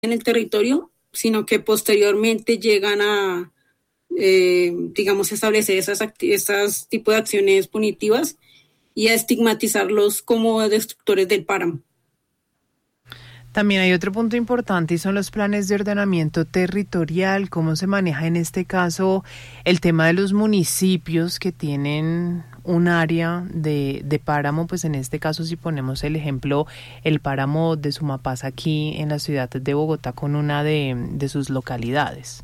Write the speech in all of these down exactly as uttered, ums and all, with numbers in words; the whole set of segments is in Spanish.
en el territorio, sino que posteriormente llegan a, eh, digamos, establecer esas, acti- esas tipos de acciones punitivas y a estigmatizarlos como destructores del páramo. También hay otro punto importante y son los planes de ordenamiento territorial, cómo se maneja en este caso el tema de los municipios que tienen un área de, de páramo, pues en este caso si ponemos el ejemplo, el páramo de Sumapaz aquí en la ciudad de Bogotá con una de, de sus localidades.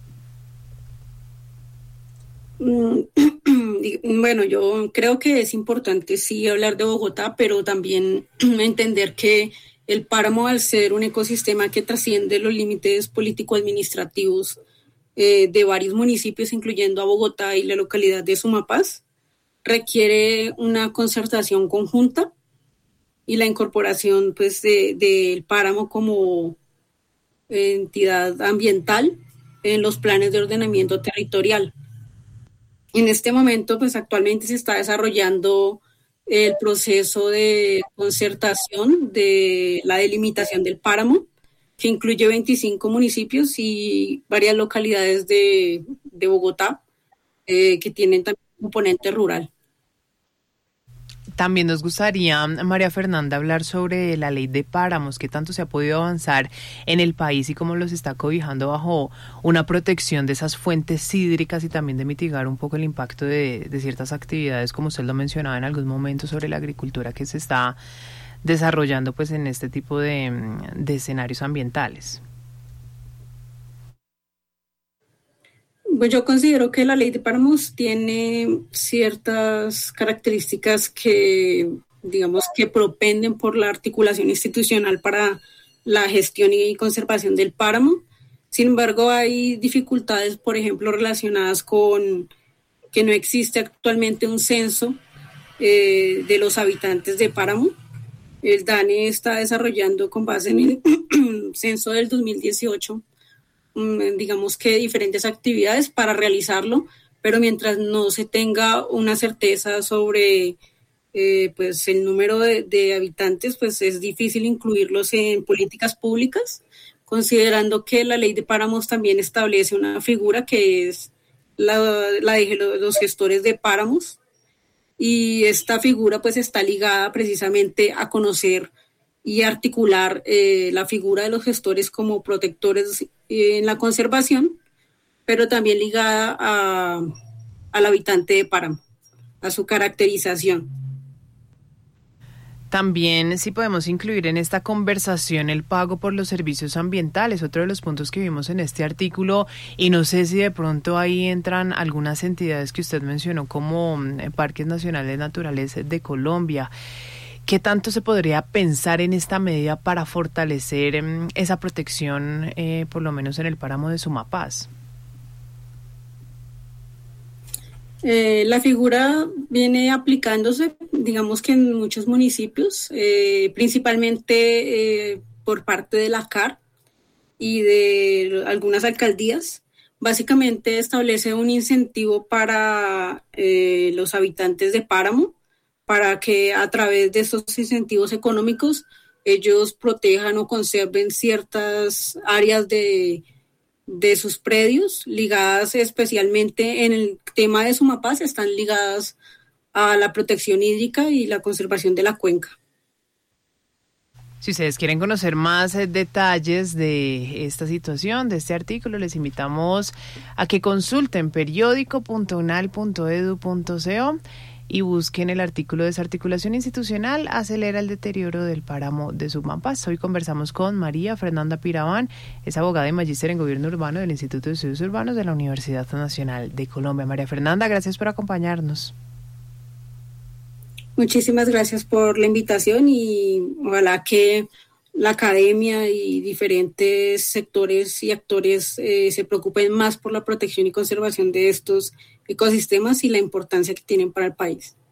Bueno, yo creo que es importante sí hablar de Bogotá, pero también entender que el páramo, al ser un ecosistema que trasciende los límites político-administrativos eh, de varios municipios, incluyendo a Bogotá y la localidad de Sumapaz, requiere una concertación conjunta y la incorporación pues, de, del páramo como entidad ambiental en los planes de ordenamiento territorial. En este momento, pues actualmente se está desarrollando el proceso de concertación de la delimitación del páramo, que incluye veinticinco municipios y varias localidades de, de Bogotá, eh, que tienen también un componente rural. También nos gustaría, María Fernanda, hablar sobre la ley de páramos, qué tanto se ha podido avanzar en el país y cómo los está cobijando bajo una protección de esas fuentes hídricas y también de mitigar un poco el impacto de, de ciertas actividades, como usted lo mencionaba en algún momento, sobre la agricultura que se está desarrollando pues en este tipo de, de escenarios ambientales. Pues yo considero que la ley de páramos tiene ciertas características que, digamos, que propenden por la articulación institucional para la gestión y conservación del páramo. Sin embargo, hay dificultades, por ejemplo, relacionadas con que no existe actualmente un censo eh, de los habitantes de páramo. El DANE está desarrollando con base en el censo del dos mil dieciocho digamos que diferentes actividades para realizarlo, pero mientras no se tenga una certeza sobre eh, pues el número de, de habitantes, pues es difícil incluirlos en políticas públicas, considerando que la ley de páramos también establece una figura que es la, la de los gestores de páramos, y esta figura pues está ligada precisamente a conocer y articular eh, la figura de los gestores como protectores eh, en la conservación, pero también ligada a, al habitante de páramo, a su caracterización. También si podemos incluir en esta conversación el pago por los servicios ambientales, otro de los puntos que vimos en este artículo, y no sé si de pronto ahí entran algunas entidades que usted mencionó como Parques Nacionales Naturales de Colombia. ¿Qué tanto se podría pensar en esta medida para fortalecer eh, esa protección, eh, por lo menos en el páramo de Sumapaz? Eh, la figura viene aplicándose, digamos que en muchos municipios, eh, principalmente eh, por parte de la C A R y de algunas alcaldías. Básicamente establece un incentivo para eh, los habitantes de páramo, para que a través de estos incentivos económicos ellos protejan o conserven ciertas áreas de, de sus predios, ligadas especialmente en el tema de Sumapaz, están ligadas a la protección hídrica y la conservación de la cuenca. Si ustedes quieren conocer más eh, detalles de esta situación, de este artículo, les invitamos a que consulten periódico punto unal punto edu punto co y busquen el artículo Desarticulación Institucional acelera el deterioro del páramo de Sumapaz. Hoy conversamos con María Fernanda Piraván, es abogada y magíster en Gobierno Urbano del Instituto de Estudios Urbanos de la Universidad Nacional de Colombia. María Fernanda, gracias por acompañarnos. Muchísimas gracias por la invitación y ojalá que la academia y diferentes sectores y actores eh, se preocupen más por la protección y conservación de estos ecosistemas y la importancia que tienen para el país.